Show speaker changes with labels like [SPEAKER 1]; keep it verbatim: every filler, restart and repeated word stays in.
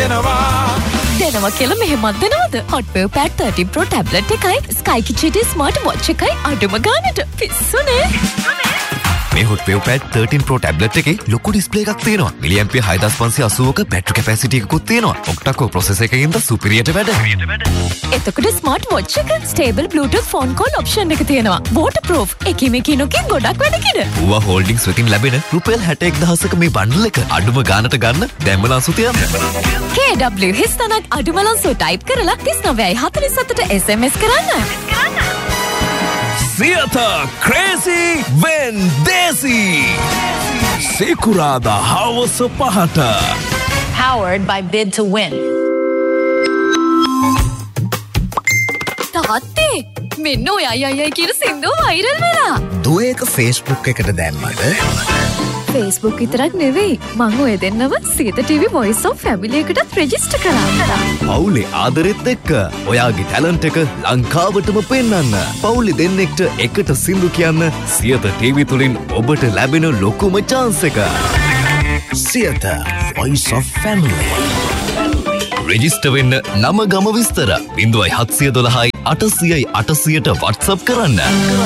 [SPEAKER 1] දෙනවා.
[SPEAKER 2] දෙනවා කියලා මෙහෙමත් දෙනවද? Hotwave Pad thirteen Pro tablet එකයි Sky Kitchen smart watch එකයි අඩුම ගානට. පිස්සුනේ.
[SPEAKER 3] මේ Hotwave Pad thirteen Pro tablet එකේ ලොකු ඩිස්ප්ලේ එකක් තියෙනවා. මිලිඇම්පියර් හය හදාස් පන්සිය අසූවක බැටරි කැපැසිටි එකකුත් තියෙනවා. ඔක්ටා-කෝර් ප්‍රොසෙසර් එකකින්ද සුපිරියට වැඩ.
[SPEAKER 2] එතකොට ස්මාර්ට් වොච් එක stable Bluetooth phone call option එක තියෙනවා. waterproof. එකී මේකී නොකිය ගොඩක් වැඩ කින.
[SPEAKER 3] ඌවා හෝල්ඩින්ග්ස් වෙතින් ලැබෙන රුපියල් හැට එක් දහසක මේ බණ්ඩල් එක අඩුම ගානට ගන්න දැම්ම ලන්සු තියන්න.
[SPEAKER 2] K W හිස්තනක් අඩුම ලන්සු ටයිප් කරලා තිස් නවයයි හතළිස් හතට S M S කරන්න.
[SPEAKER 1] සියත ක්‍රේසි වෙන්දේසි සිකුරාදා හවස පහට
[SPEAKER 4] Powered by Bid to Win.
[SPEAKER 2] තාත්තේ මෙන්න ඔය අය අය කියන සින්දුව වෛරල් වෙලා.
[SPEAKER 5] දුව ඒක Facebook එකට දැම්මද?
[SPEAKER 2] Facebook විතරක් නෙවෙයි මං ඔය දෙන්නව සීත ටීවී Voice of Family එකටත් රෙජිස්ටර් කරා.
[SPEAKER 3] පවුලේ ආදරෙත් එක්ක ඔයාගේ ටැලන්ට් එක ලංකාවටම පෙන්වන්න. පවුලේ දෙන්නෙක්ට එකට සින්දු කියන්න සියත ටීවී තුලින් ඔබට ලැබෙන ලොකුම chance එක.
[SPEAKER 5] Siyatha Voice of Family.
[SPEAKER 3] Register වෙන්න නම ගම විස්තර ज़ीरो सात एक दो दो आठ सौ आठ सौ ට WhatsApp කරන්න.